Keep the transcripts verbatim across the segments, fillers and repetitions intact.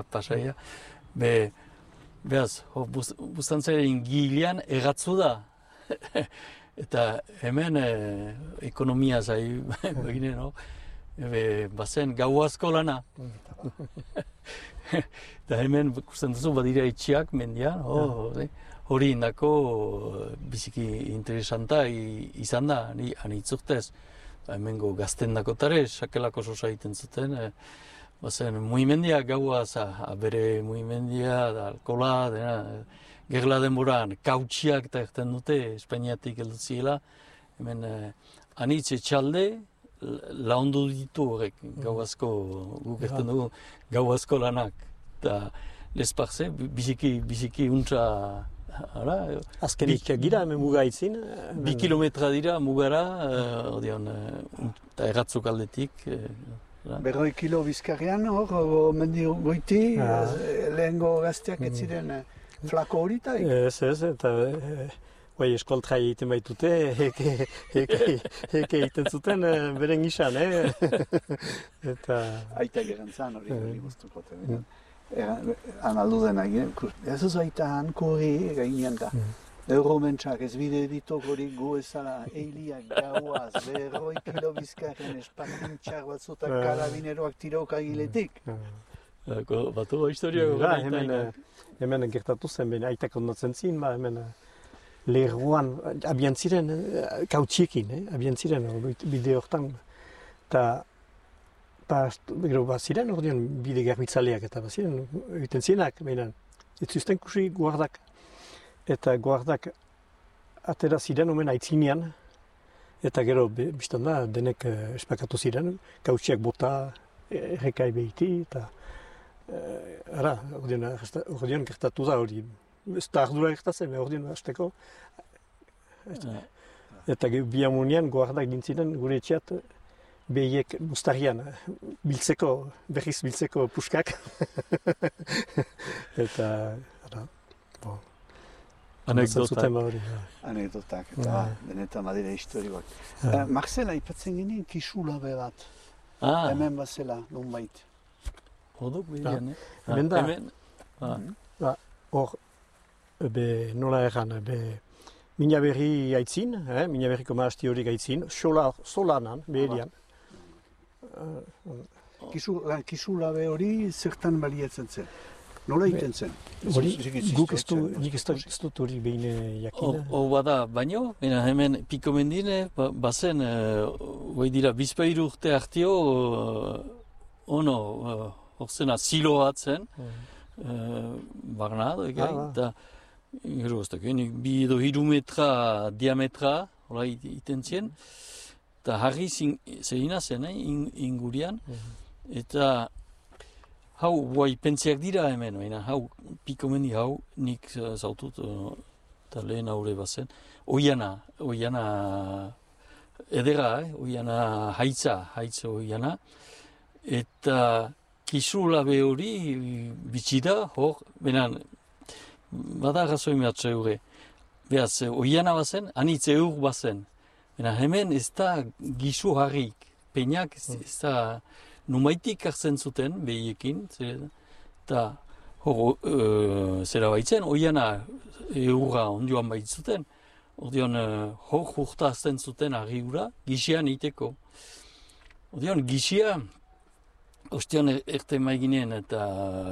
pasaia. Be, behaz, bustantzaren gilean erratzu da. Eta hemen eh, ekonomia zai begine, no? Ebe, bazen gau asko lana. Eta hemen, ikusten duzu, badira itxiak mendian, oh, hori indako biziki interesanta izan da, ni anitzurtez. Hemengo gazten dakotare, sakelako sosa egiten zuten, e, bazen muimendia gaua za, bere muimendia, da, alkola, dena, gerla denboran, kautxiak eta erten dute, Espainiatik heldu ziela, hemen e, anitz etxalde, laundu ditu horrek, gau asko, guk erten dugu, gau asko lanak, eta lesparze, biziki, biziki untza, ara, azkenik gira hemen muga itzin? Bi kilometra dira mugara, odion, eta erratzuk aldetik. Berroi kilo bizkarrean, hor, mendi goiti, lehengo gazteak ez ziren flako horitaik? Ez, ez, eta bai, eskoltra egiten baitute, eke egiten zuten beren isan, eh? Aita gerantzan hori hori guztuko. Analdu dena, ez ez aita hanko hori gainean da. Euromentsak ez bide ditok hori gu ezala eiliak gauaz, berroi kilo bizkarren espantintxak batzutak karabineroak tiroka giletik. Batu historia gara hemen gertatu zen, ben aitak ondotzen zin, ba, hemen lerroan, abian ziren, kautxiekin, abian ziren, bide hortan. Eta, gero, ba, ziren, ordean, bide garbitzaleak eta ba, ziren, egiten zirenak, baina, ez zuzten kusi guardak. Eta guardak atera ziren, omen aitzinean, eta gero, biztan da, denek espakatu ziren, kautxiak bota, errekai behiti, eta, ara, ordean gertatu da hori, ez da ardura gertatzen, ordean hasteko. Eta biamunian guardak gintziren gure etxeat, behiek bustarian biltzeko, berriz biltzeko puskak. Eta, ara, bo. Anekdotak. Anekdotak, eta benetan badira historioak. Marcela, ipatzen ginen kisulabe bat. Hemen bazela, nonbait. Hoduk bidean, eh? Hemen da, hor, nola erran, mina berri aitzin, mina berriko maasti hori aitzin, solanan, beherian. Kisulabe hori zertan baliatzen zen? Nola egiten zen? Guk ez dut hori behin jakina. Hor bada, baino, hemen piko mendine, bazen, hoi dira, bizpairu urte hartio, ono, hor zena silo bat zen, barna, eta gero, ez dakit, bi edo hiru metra diametra, hola iten zien, eta harri zerina zen, ingurian, eta hau, guai pentziak dira hemen, baina hau, piko mendi hau, nik zautut, eta lehen haure bazen, oiana, oiana edera, eh? Oiana haitza, haitza oiana, eta kisulabe hori bitxi da, hor, benan, bada razoi mehatze eure, behaz, oiana bazen, anitz eur bazen, benan hemen ez da gisu harrik, peinak ez da, numaitik hartzen zuten, behiekin, eta hor, zera baitzen, oiana eurra ondioan baitzuten, ordeon, hor jurta azten zuten harri ura, gisian iteko. Ordeon, gisia, ostean erte maiginen eta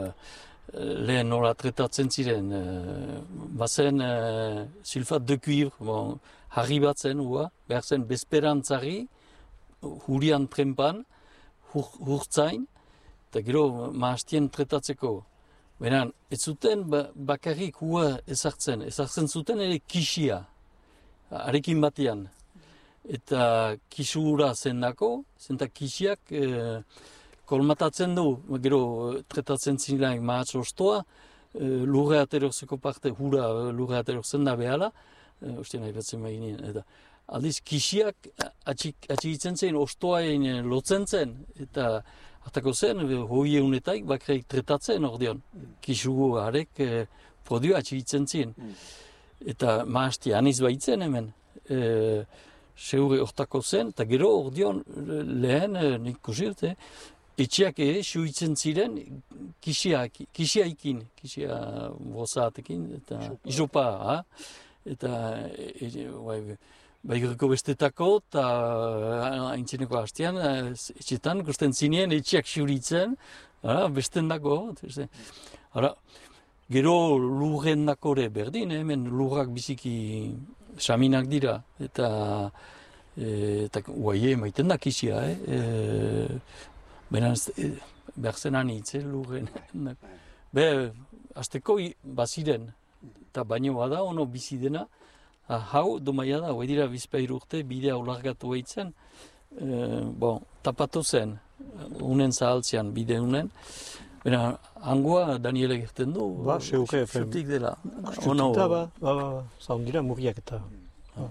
lehen nola tretatzen ziren, bazen sulfat de cuivre, bon, harri bat zen, behar zen bezperantzari, hurian trempan, hurtzain, eta gero maastien tretatzeko. Beran, ez zuten bakarrik hua ezartzen, ezartzen zuten ere kisia, arekin batean. Eta kisura zendako, zenta kisiak e, kolmatatzen du, gero tretatzen zilaik mahatz ostoa, e, lurre aterorzeko parte, hura lurre aterorzen da behala, e, ostien nahi batzen baginen, eta aldiz, kisiak atxigitzen zen, ostoain lotzen zen, eta hartako zen, hoi egunetaik bakarrik tretatzen ordeon. Kisu harek eh, produa atxigitzen zen. Eta maasti aniz baitzen hemen. E, Seure hortako zen, eta gero ordeon lehen, nik kusirt, etxeak ere suitzen ziren kisiak, kisiaikin, kisia bozatekin, eta isopa, ha? Eta e, bai, baiguriko bestetako, eta haintzineko hastean, etxetan, gusten zinien etxeak suritzen, besten dako. Ara, gero lurren dakore berdin, hemen lurrak biziki saminak dira, eta eta guaie maiten da kisia, eh? E, Baina e, behar zen anitz, eh, lurren. Be, azteko baziren, eta baino bada, ono bizi dena, hau, domaia da, hoi dira bizpairu urte, bidea ulargatu eitzen, e, bon, tapatu zen, unen zahaltzean, bide unen. Baina, hangoa Daniela gerten du, ba, seuke, xutik dela. Ono, ba, ba, ba, zaundira murriak eta. Ba.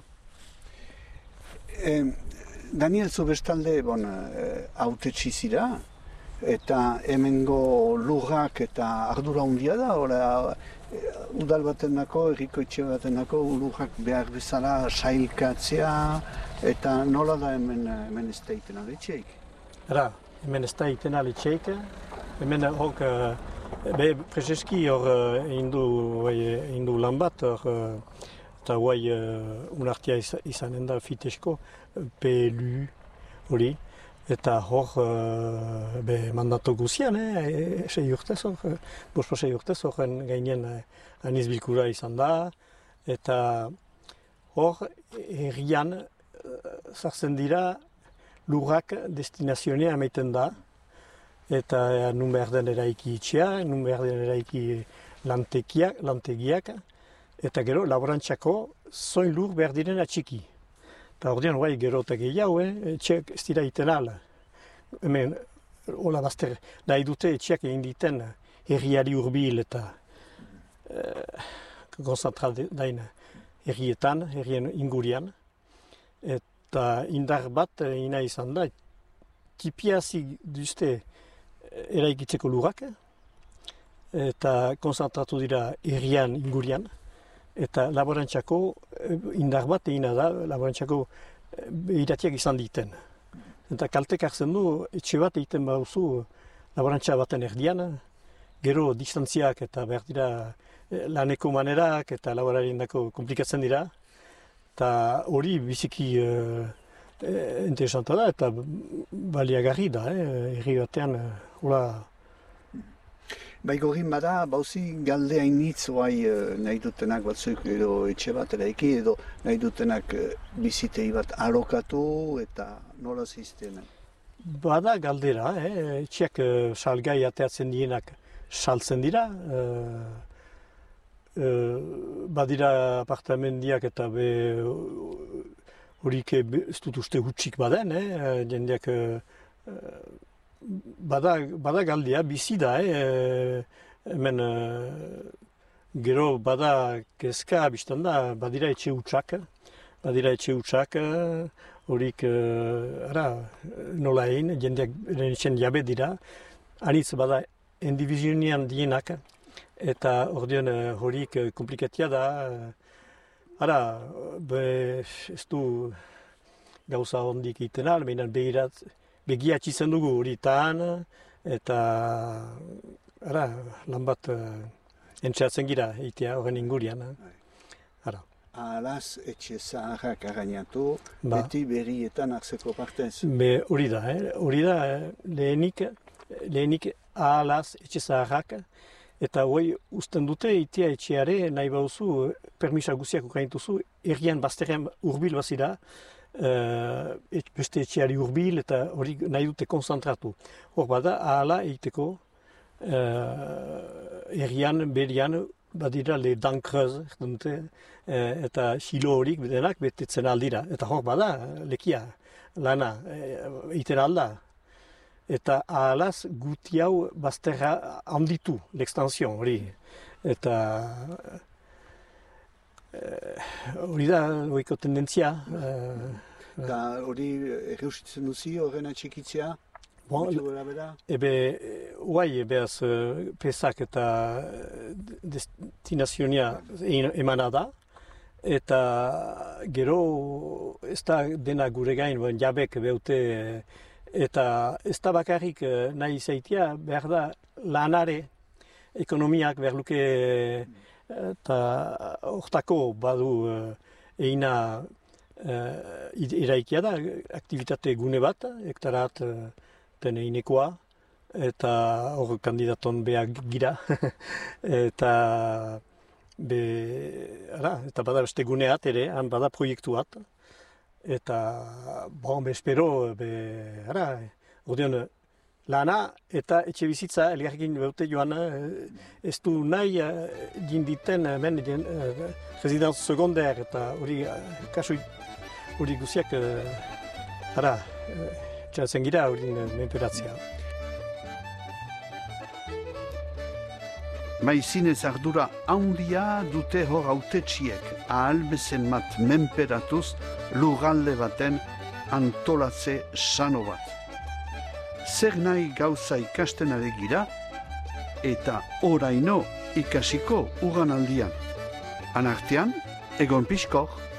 E, Daniel, zu bestalde, bon, hautetsi zira, eta hemengo lurrak eta ardura handia da, ora, udal baten dako, erriko etxe baten dako, lurrak behar bezala sailkatzea, eta nola da hemen, hemen ez da iten aletxeik? Era, hemen ez da iten aletxeik, hemen hok, be, prezeski hor egin du lan bat, hor, eta guai uh, unartia izanen da fitesko, P L U hori, eta hor uh, be mandato guzian, eh, sei urtez hor, bospo sei urtez horren gainean eh, aniz bilkura izan da, eta hor herrian uh, zartzen dira lurrak destinazionea amaiten da, eta uh, nun behar den eraiki itxea, nun behar den eraiki lantegiak, lantegiak, eta gero laborantzako zoin lur behar diren atxiki. Eta ordean guai gero eta gehiago, eh? Etxeak ez dira iten ala. Hemen, hola bazter, nahi dute etxeak egin diten herriari hurbil eta eh, konzentral dain herrietan, herrien ingurian. Eta indar bat ina izan da, tipiazi duzte eraikitzeko lurrak, eta konzentratu dira herrian ingurian. Eta laborantzako indar bat egina da, laborantzako iratiak izan diten. Eta kaltek hartzen du, etxe bat egiten bauzu laborantza baten erdian, gero distantziak eta behar dira laneko manerak eta laborarien dako komplikatzen dira. Eta hori biziki uh, interesanta da eta baliagarri da, eh? Herri batean, hola. Baigorin bada, bauzi galde hainitz oai nahi dutenak batzuk edo etxe bat eraiki edo nahi dutenak bizitei bat alokatu eta nola zizten? Bada galdera, eh? Etxeak salgai ateatzen dienak saltzen dira. Uh, uh, badira apartamendiak eta be horik ez dut uste hutsik baden, eh? Jendeak uh, Bada, bada galdia, bizi da, eh? Hemen uh, gero bada kezka biztan da, badira etxe hutsak, badira etxe hutsak, horik uh, ara, nola egin, jendeak etxen jabe dira, anitz bada endivizionian dienak, eta ordean horik komplikatia da, ara, be, ez du gauza hondik iten al, behinan behirat, begiatzi zen dugu horitan, eta ara, lan bat uh, entxeatzen gira, eitea horren ingurian. Ara. Ahalaz etxe zaharrak arainatu, ba. Beti berrietan hartzeko partez. Be hori da, eh? hori da, lehenik, lehenik ahalaz etxe zaharrak, eta hoi usten dute eitea etxeare nahi bauzu, permisa guziak ukaintuzu, errian bazterrean urbil bazira, Uh, et, beste etxeari hurbil eta hori nahi dute konzentratu. Hor bada, ahala eiteko uh, errian, berian, badira le dankreuz, dute, uh, eta xilo horik denak betetzen aldira. Eta hor bada, lekia, lana, uh, eiten alda. Eta ahalaz guti hau bazterra handitu, l'extension hori. Eta hori uh, da, horiko tendentzia. Uh, Eta hori erreusitzen duzi horren atxikitzea? Bon, ebe, guai, ebez, pesak eta destinazionia emana da. Eta gero, ez da dena gure gain, ben jabek beute Eta ez da bakarrik eh, nahi izaitia, behar da lanare, ekonomiak behar luke eta hortako badu uh, eina uh, iraikia da, aktivitate gune bat, hektarat uh, den einekoa, eta hor kandidaton behar gira, eta be, ara, eta bada beste guneat ere, han bada proiektuat, eta bon, be espero, be, ara, ordeon, lana eta etxe bizitza elgarrekin beute joan ez du nahi jinditen hemen residence secondaire eta hori kasu hori guziak ara txatzen gira hori menperatzea. Maizinez ardura handia dute hor autetxiek ahalbezen mat menperatuz lurralde baten antolatze sano bat. Zer nahi gauza ikasten adegira, eta oraino ikasiko ugan aldian. Anartean, egon pixkor.